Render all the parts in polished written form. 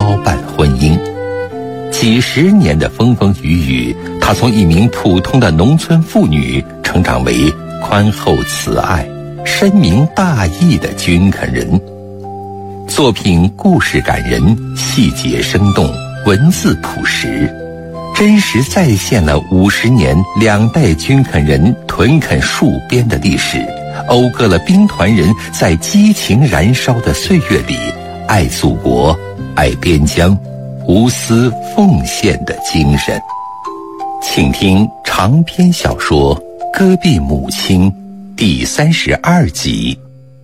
包办婚姻。几十年的风风雨雨，她从一名普通的农村妇女成长为宽厚慈爱、深明大义的均肯人。作品故事感人，细节生动，文字朴实，真实再现了50年2代均肯人屯垦戍边的历史，讴歌了兵团人在激情燃烧的岁月里爱祖国、爱边疆、无私奉献的精神。请听长篇小说《戈壁母亲》第32集。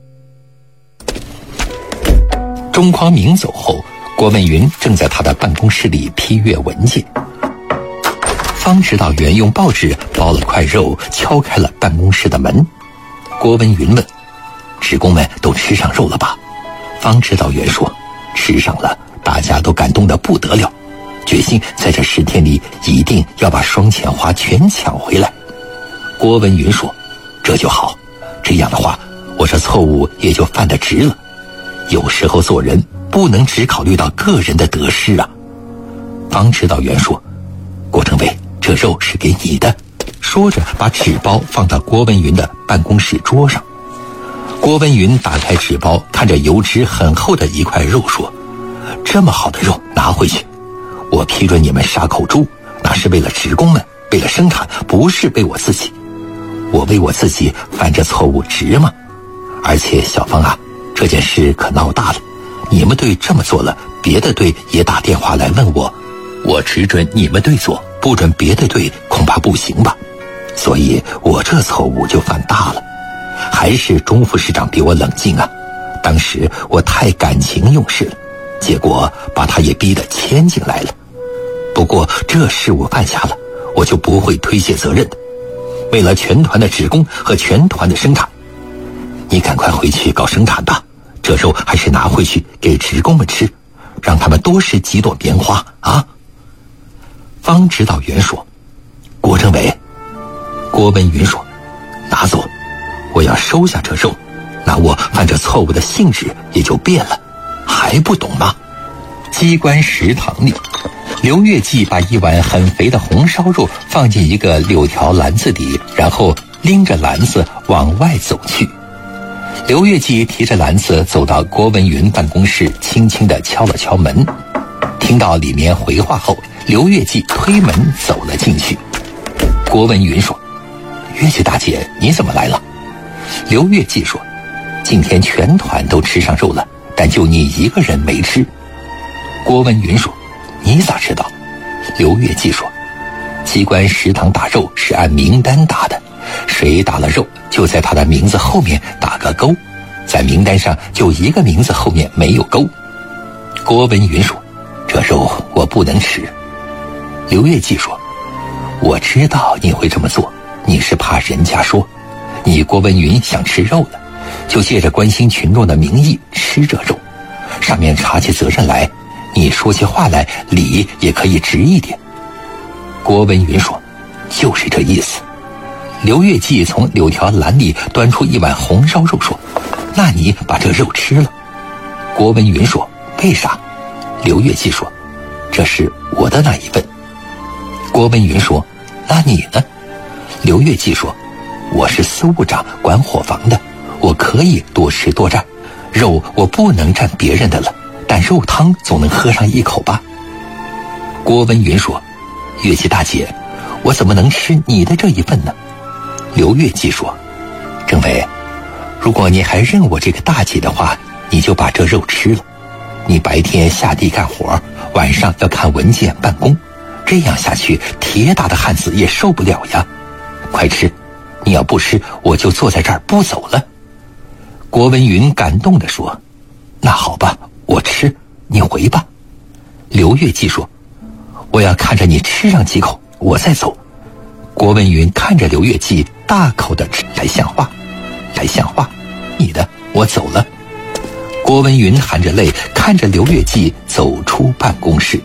钟匡明走后，郭文云正在他的办公室里批阅文件。方指导员用报纸包了块肉，敲开了办公室的门。郭文云问：“职工们都吃上肉了吧？”方指导员说：“吃上了，大家都感动得不得了，决心在这10天里一定要把双钱花全抢回来。”郭文云说：“这就好，这样的话，我这错误也就犯得值了。有时候做人不能只考虑到个人的得失啊。”方指导员说：“郭政委，这肉是给你的。”说着把纸包放到郭文云的办公室桌上。郭文云打开纸包，看着油脂很厚的一块肉说：“这么好的肉拿回去，我批准你们杀口猪，那是为了职工们，为了生产，不是为我自己。我为我自己犯这错误值吗？而且小芳啊，这件事可闹大了，你们队这么做了，别的队也打电话来问我，我只准你们队做，不准别的队，恐怕不行吧。所以我这错误就犯大了。还是钟副市长比我冷静啊，当时我太感情用事了，结果把他也逼得签进来了。不过这事我犯下了，我就不会推卸责任的。为了全团的职工和全团的生产，你赶快回去搞生产吧，这肉还是拿回去给职工们吃，让他们多拾几朵棉花啊。”方指导员说：“郭政委。”郭文云说：“拿走，我要收下这肉，那我犯这错误的性质也就变了，还不懂吗？”机关食堂里，刘月季把一碗很肥的红烧肉放进一个柳条篮子里，然后拎着篮子往外走去。刘月季提着篮子走到郭文云办公室，轻轻地敲了敲门。听到里面回话后，刘月季推门走了进去。郭文云说：“月季大姐，你怎么来了？”刘月季说：“今天全团都吃上肉了，但就你一个人没吃。”郭文云说：“你咋知道？”刘月季说：“机关食堂打肉是按名单打的，谁打了肉就在他的名字后面打个勾，在名单上就一个名字后面没有勾。”郭文云说：“这肉我不能吃。”刘月季说：“我知道你会这么做，你是怕人家说你郭文云想吃肉了，就借着关心群众的名义吃这肉，上面查起责任来，你说起话来理也可以直一点。”郭文云说：“就是这意思。”刘月季从柳条篮里端出一碗红烧肉说：“那你把这肉吃了。”郭文云说：“为啥？”刘月季说：“这是我的那一份。”郭文云说：“那你呢？”刘月季说：“我是司务长，管伙房的，我可以多吃多占，肉我不能占别人的了，但肉汤总能喝上一口吧。”郭文云说：“月季大姐，我怎么能吃你的这一份呢？”刘月季说：“政委，如果你还认我这个大姐的话，你就把这肉吃了。你白天下地干活，晚上要看文件办公，这样下去铁打的汉子也受不了呀。快吃，你要不吃，我就坐在这儿不走了。”郭文云感动地说：“那好吧，我吃，你回吧。”刘月季说：“我要看着你吃上几口，我再走。”郭文云看着刘月季大口地吃，来像话，来像话，你的，我走了。郭文云含着泪看着刘月季走出办公室。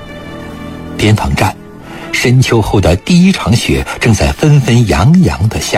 边防站，深秋后的第一场雪正在纷纷扬扬地下。